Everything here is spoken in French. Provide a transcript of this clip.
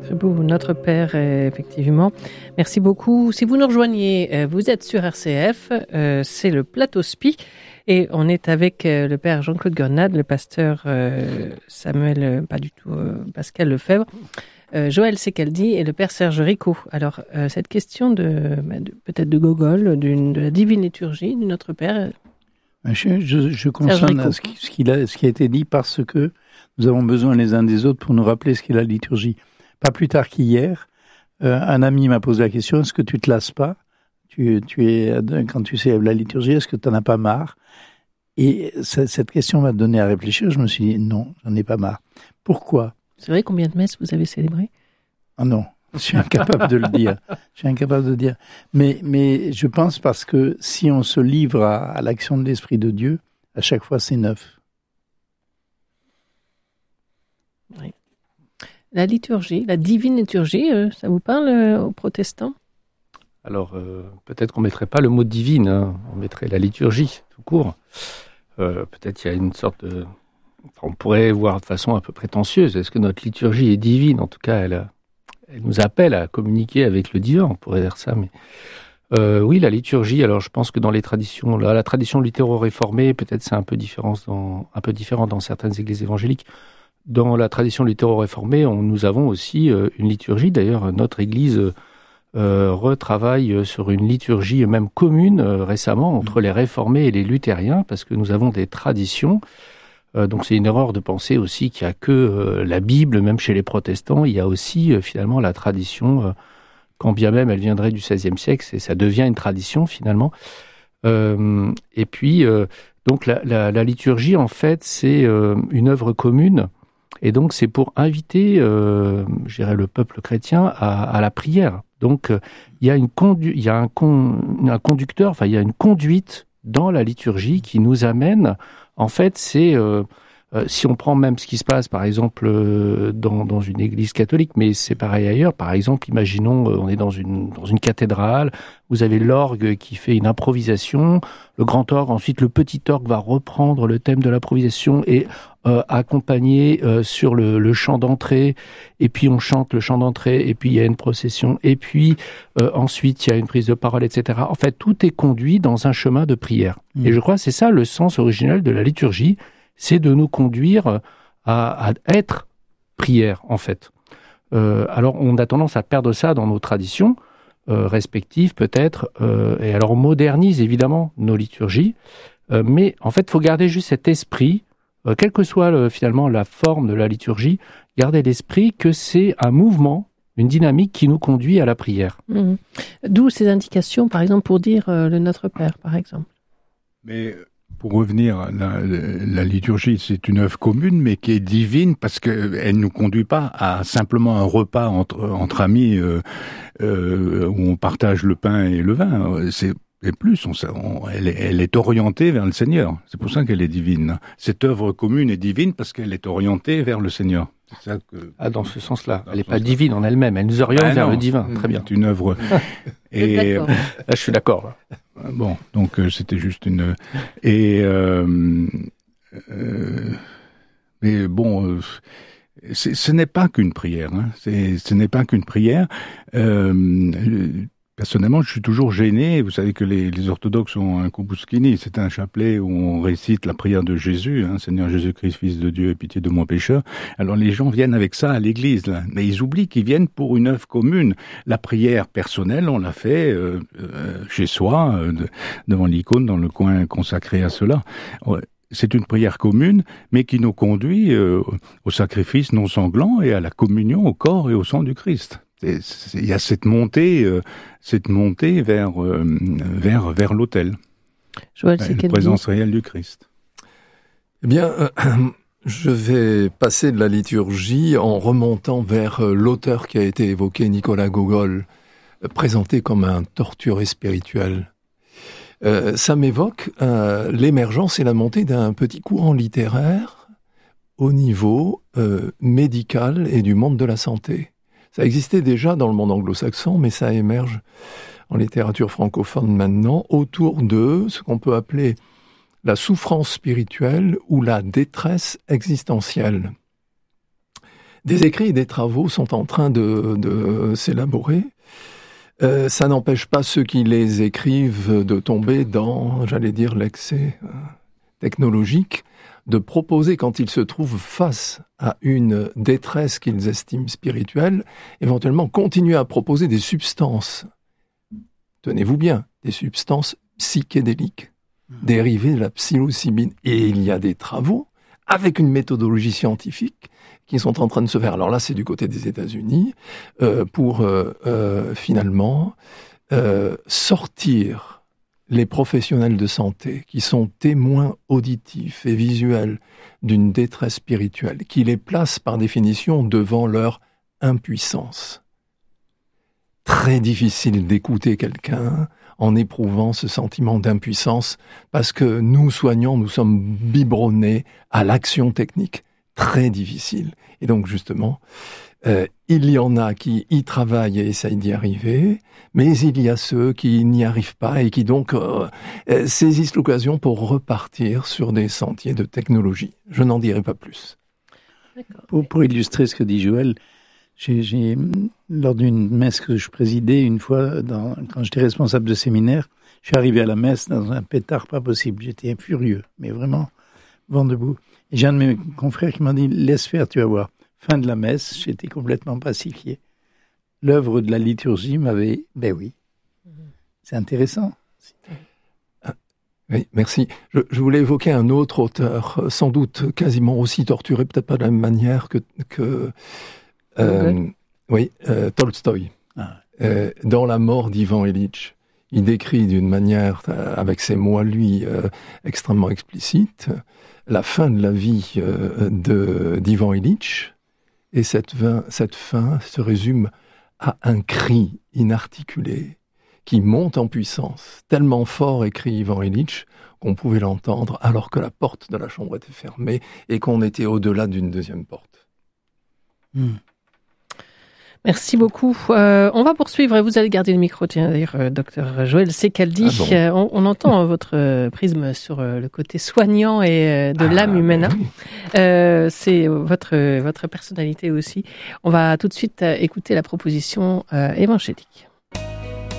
Très beau, Notre Père, effectivement. Merci beaucoup. Si vous nous rejoignez, vous êtes sur RCF, c'est le Plateau Spi, et on est avec le Père Jean-Claude Grenade, le pasteur Pascal Lefebvre, Joël Secaldi et le Père Serge Rico. Alors, cette question peut-être de Gogol, de la divine liturgie de Notre Père. Je consonne à ce qui a été dit, parce que nous avons besoin les uns des autres pour nous rappeler ce qu'est la liturgie. Pas plus tard qu'hier, un ami m'a posé la question: est-ce que tu te lasses pas? Quand tu célèbres la liturgie, est-ce que tu n'en as pas marre? Et cette question m'a donné à réfléchir. Je me suis dit non, j'en ai pas marre. Pourquoi? C'est vrai, combien de messes vous avez célébrées? Ah non, je suis incapable de le dire. Mais je pense parce que si on se livre à l'action de l'Esprit de Dieu, à chaque fois c'est neuf. Oui. La liturgie, la divine liturgie, ça vous parle aux protestants? Alors, peut-être qu'on ne mettrait pas le mot divine, hein, on mettrait la liturgie, tout court. Peut-être il y a une sorte de... Enfin, on pourrait voir de façon un peu prétentieuse. Est-ce que notre liturgie est divine? En tout cas, elle nous appelle à communiquer avec le divin, on pourrait dire ça. Mais oui, la liturgie, alors je pense que dans les traditions, la tradition luthéro-réformée, peut-être c'est un peu différent dans certaines églises évangéliques. Dans la tradition luthéro-réformée, nous avons aussi une liturgie. D'ailleurs, notre Église retravaille sur une liturgie même commune récemment entre les réformés et les luthériens, parce que nous avons des traditions. Donc c'est une erreur de penser aussi qu'il n'y a que la Bible, même chez les protestants. Il y a aussi finalement la tradition, quand bien même elle viendrait du XVIe siècle, ça devient une tradition finalement. Et puis, donc la liturgie, en fait, c'est une œuvre commune. Et donc, c'est pour inviter, je dirais, le peuple chrétien à la prière. Donc, il y a un conducteur, enfin, il y a une conduite dans la liturgie qui nous amène. En fait, c'est si on prend même ce qui se passe, par exemple, dans une église catholique, mais c'est pareil ailleurs. Par exemple, imaginons, on est dans une cathédrale, vous avez l'orgue qui fait une improvisation, le grand orgue, ensuite le petit orgue va reprendre le thème de l'improvisation et accompagner sur le chant d'entrée, et puis on chante le chant d'entrée, et puis il y a une procession, et puis ensuite il y a une prise de parole, etc. En fait, tout est conduit dans un chemin de prière. Et je crois que c'est ça le sens originel de la liturgie, c'est de nous conduire à être prière, en fait. Alors, on a tendance à perdre ça dans nos traditions respectives, peut-être, et alors on modernise évidemment nos liturgies, mais en fait, il faut garder juste cet esprit, quelle que soit finalement la forme de la liturgie, garder l'esprit que c'est un mouvement, une dynamique qui nous conduit à la prière. Mmh. D'où ces indications, par exemple, pour dire le Notre Père, par exemple. Mais pour revenir, la liturgie, c'est une œuvre commune, mais qui est divine parce qu'elle ne nous conduit pas à simplement un repas entre amis où on partage le pain et le vin. Et plus, elle est orientée vers le Seigneur. C'est pour ça qu'elle est divine. Cette œuvre commune est divine parce qu'elle est orientée vers le Seigneur. C'est ça que... Ah, dans ce sens-là. Elle n'est pas divine en elle-même. Elle nous oriente vers le divin. Très bien. C'est une œuvre. Et là, je suis d'accord. Là. Bon, donc c'était juste une. Mais bon, ce n'est pas qu'une prière. Hein. Ce n'est pas qu'une prière. Personnellement, je suis toujours gêné. Vous savez que les orthodoxes ont un Kubuskini, c'est un chapelet où on récite la prière de Jésus, hein, Seigneur Jésus-Christ, Fils de Dieu, aie pitié de moi pécheur. Alors les gens viennent avec ça à l'église, là. Mais ils oublient qu'ils viennent pour une œuvre commune. La prière personnelle, on l'a fait chez soi, devant l'icône, dans le coin consacré à cela. C'est une prière commune, mais qui nous conduit au sacrifice non sanglant et à la communion au corps et au sang du Christ. Il y a cette montée vers l'autel, Joël, la présence réelle du Christ. Eh bien, je vais passer de la liturgie en remontant vers l'auteur qui a été évoqué, Nicolas Gogol, présenté comme un torturé spirituel. Ça m'évoque l'émergence et la montée d'un petit courant littéraire au niveau médical et du monde de la santé. Ça existait déjà dans le monde anglo-saxon, mais ça émerge en littérature francophone maintenant autour de ce qu'on peut appeler la souffrance spirituelle ou la détresse existentielle. Des écrits et des travaux sont en train de s'élaborer. Ça n'empêche pas ceux qui les écrivent de tomber dans, j'allais dire, l'excès technologique, de proposer, quand ils se trouvent face à une détresse qu'ils estiment spirituelle, éventuellement continuer à proposer des substances, tenez-vous bien, des substances psychédéliques, dérivées de la psilocybine. Et il y a des travaux avec une méthodologie scientifique qui sont en train de se faire. Alors là, c'est du côté des États-Unis, pour finalement sortir les professionnels de santé qui sont témoins auditifs et visuels d'une détresse spirituelle, qui les placent par définition devant leur impuissance. Très difficile d'écouter quelqu'un en éprouvant ce sentiment d'impuissance, parce que nous, soignants, nous sommes biberonnés à l'action technique. Très difficile. Et donc, justement, il y en a qui y travaillent et essayent d'y arriver, mais il y a ceux qui n'y arrivent pas et qui donc saisissent l'occasion pour repartir sur des sentiers de technologie. Je n'en dirai pas plus. Pour illustrer ce que dit Joël, j'ai lors d'une messe que je présidais une fois, quand j'étais responsable de séminaire, je suis arrivé à la messe dans un pétard pas possible. J'étais furieux, mais vraiment vent debout. Et j'ai un de mes confrères qui m'a dit « Laisse faire, tu vas voir ». Fin de la messe, j'étais complètement pacifié. L'œuvre de la liturgie m'avait... Ben oui, c'est intéressant. Oui, merci. Je voulais évoquer un autre auteur, sans doute quasiment aussi torturé, peut-être pas de la même manière que Tolstoï. Dans La mort d'Ivan Ilitch, il décrit d'une manière, avec ses mots à lui, extrêmement explicite, la fin de la vie d'Ivan Ilitch. Et cette fin se résume à un cri inarticulé qui monte en puissance, tellement fort, écrit Ivan Ilitch, qu'on pouvait l'entendre alors que la porte de la chambre était fermée et qu'on était au-delà d'une deuxième porte. Merci beaucoup. On va poursuivre et vous allez garder le micro. Tiens, d'ailleurs, docteur Joël Secaldi, on entend votre prisme sur le côté soignant et de l'âme humaine. C'est votre personnalité aussi. On va tout de suite écouter la proposition évangélique.